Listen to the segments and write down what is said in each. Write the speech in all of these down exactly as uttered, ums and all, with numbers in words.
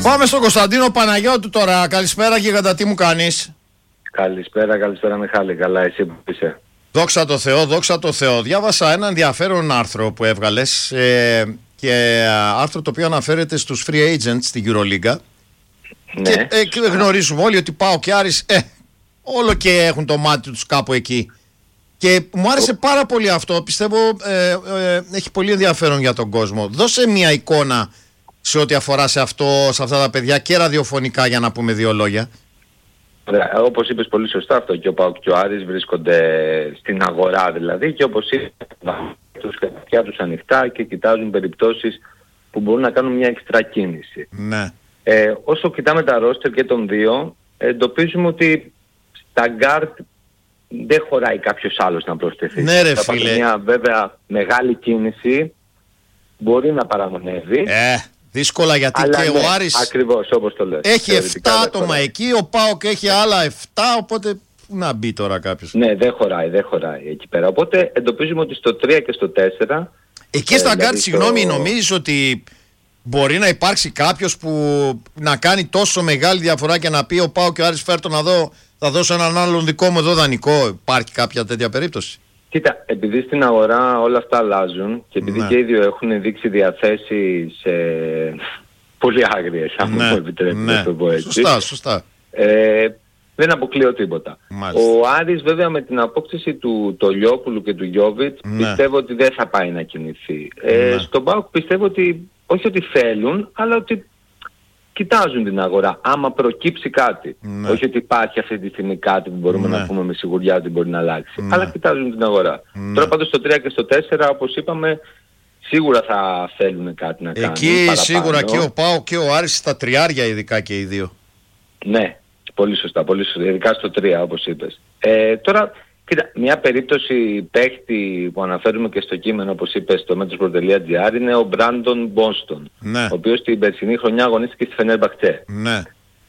Πάμε στον Κωνσταντίνο Παναγιώτου τώρα. Καλησπέρα γίγαντα, τι μου κάνεις? Καλησπέρα, καλησπέρα Μιχάλη. Καλά, εσύ που είσαι? Δόξα τω Θεώ, δόξα τω Θεώ. Διάβασα ένα ενδιαφέρον άρθρο που έβγαλες ε, και άρθρο το οποίο αναφέρεται στους free agents στην EuroLeague. Ναι. Και ε, γνωρίζουμε όλοι ότι πάω και Άρης ε, όλο και έχουν το μάτι τους κάπου εκεί. Και μου άρεσε πάρα πολύ αυτό. Πιστεύω ε, ε, έχει πολύ ενδιαφέρον για τον κόσμο. Δώσε μια εικόνα σε ό,τι αφορά σε, αυτό, σε αυτά τα παιδιά και ραδιοφωνικά, για να πούμε δύο λόγια. Ωραία, όπως είπες πολύ σωστά, αυτό και ο ΠΑΟΚ και ο Άρης βρίσκονται στην αγορά δηλαδή, και όπως είπες τους χαρτιά τους ανοιχτά και κοιτάζουν περιπτώσεις που μπορούν να κάνουν μια εξτρά κίνηση. Ναι. Ε, όσο κοιτάμε τα ρόστερ και των δύο, εντοπίζουμε ότι στα γκάρτ δεν χωράει κάποιος άλλος να προσθεθεί. Ναι ρε θα φίλε. Μια βέβαια μεγάλη κίνηση μπορεί να παραμονεύει. Ε, δύσκολα γιατί αλλά και ναι, ο Άρης ακριβώς όπως το λες. έχει επτά άτομα χωράει. εκεί, ο ΠΑΟΚ έχει άλλα επτά, οπότε πού να μπει τώρα κάποιος. Ναι, δεν χωράει, δεν χωράει εκεί πέρα. Οπότε εντοπίζουμε ότι στο τρία και στο τέσσερα... Εκεί ε, στα δηλαδή γκάρτ, το... συγγνώμη, νομίζεις ότι μπορεί να υπάρξει κάποιος που να κάνει τόσο μεγάλη διαφορά και να πει ο ΠΑΟΚ και ο Άρης φέρτο να δω, θα δώσω έναν άλλον δικό μου εδώ δανεικό? Υπάρχει κάποια τέτοια περίπτωση? Κοίτα, επειδή στην αγορά όλα αυτά αλλάζουν και επειδή ναι. και οι δύο έχουν δείξει διαθέσεις ε, πολύ άγριες, αν ναι. μου επιτρέπετε ναι. να το πω έτσι. Σωστά, σωστά. Ε, δεν αποκλείω τίποτα. Μάλιστα. Ο Άρης βέβαια με την απόκτηση του Τολιόπουλου και του Γιόβιτς ναι. πιστεύω ότι δεν θα πάει να κινηθεί. Ε, ναι. Στον ΠΑΟΚ πιστεύω ότι όχι ότι θέλουν, αλλά ότι κοιτάζουν την αγορά. Άμα προκύψει κάτι. Ναι. Όχι ότι υπάρχει αυτή τη στιγμή κάτι που μπορούμε ναι. να πούμε με σιγουριά ότι μπορεί να αλλάξει. Ναι. Αλλά κοιτάζουν την αγορά. Ναι. Τώρα πάντως στο τρία και στο τέσσερα, όπως είπαμε, σίγουρα θα θέλουν κάτι να κάνουν. Εκεί παραπάνω. σίγουρα και ο ΠΑΟΚ και ο Άρης στα τριάρια, ειδικά και οι δύο. Ναι, πολύ σωστά, πολύ σωστά. Ειδικά στο τρία όπως είπες. Ε, τώρα, κοίτα, μια περίπτωση παίχτη που αναφέρουμε και στο κείμενο, όπως είπες, στο μέτρος τελεία τζι άρ, είναι ο Μπράντον Μπόστον, ναι. ο οποίος την περσινή χρονιά αγωνίστηκε στη Φενέρμπαχτσε. Ναι.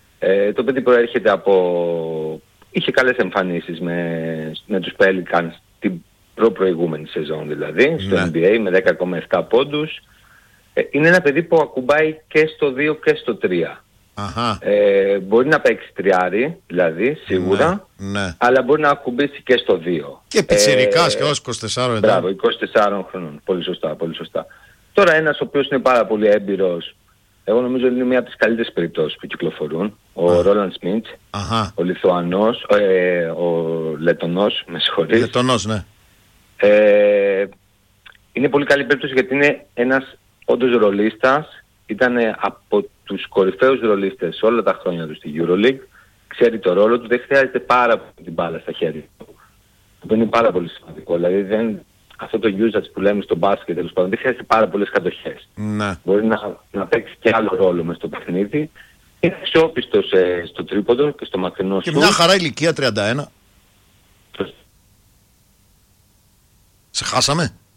Ε, το παιδί προέρχεται από... είχε καλές εμφανίσεις με, με τους Pelicans την προ-προηγούμενη σεζόν δηλαδή, στο ναι. N B A με δέκα κόμμα επτά πόντους. Ε, είναι ένα παιδί που ακουμπάει και στο δύο και στο τρία. Αχα. Ε, μπορεί να παίξει τριάρι, δηλαδή, σίγουρα, ναι, ναι. αλλά μπορεί να ακουμπήσει και στο δύο. Και πιτσιρικάς ε, και ως είκοσι τεσσάρων ετών. Μπράβο, είκοσι τεσσάρων χρονών. Πολύ σωστά, πολύ σωστά. Τώρα ένας ο οποίος είναι πάρα πολύ έμπειρος, εγώ νομίζω είναι μια από τις καλύτερες περιπτώσεις που κυκλοφορούν, ο Ρόλαντ Σμιτ, ο Λιθουανός, ε, ο Λετονός, με συγχωρείς. Λετονός, ναι. Ε, είναι πολύ καλή περίπτωση γιατί είναι ένας όντως ρολίστας, ήταν από τους κορυφαίους ρολίστες όλα τα χρόνια του στη EuroLeague, ξέρει το ρόλο του, δεν χρειάζεται πάρα πολύ την μπάλα στα χέρια του. Αυτό είναι πάρα πολύ σημαντικό, δηλαδή δεν, αυτό το usage που λέμε στο μπάσκετ, τέλος πάντων, δεν χρειάζεται πάρα πολλές κατοχές. Ναι. Μπορεί να, να παίξει και άλλο ρόλο μες στο παιχνίδι. Είναι αξιόπιστος ε, στο τρίποντο και στο μακρινό και σου. μια χαρά ηλικία, τριάντα ένα. Σε χάσαμε.